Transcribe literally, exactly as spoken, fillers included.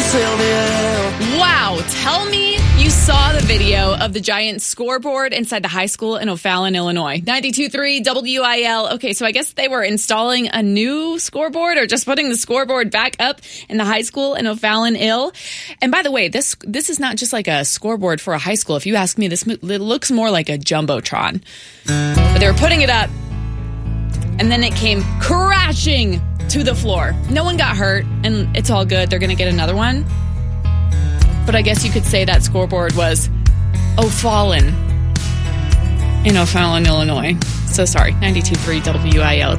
Sylvia. Wow. Tell me you saw the video of the giant scoreboard inside the high school in O'Fallon, Illinois. ninety-two point three W I L. Okay, so I guess they were installing a new scoreboard or just putting the scoreboard back up in the high school in O'Fallon, Ill. And by the way, this this is not just like a scoreboard for a high school. If you ask me, this it looks more like a Jumbotron. But they were putting it up, and then it came crashing to the floor. No one got hurt, and it's all good. They're going to get another one. But I guess you could say that scoreboard was O'Fallon in O'Fallon, Illinois. So sorry, ninety-two point three W I L.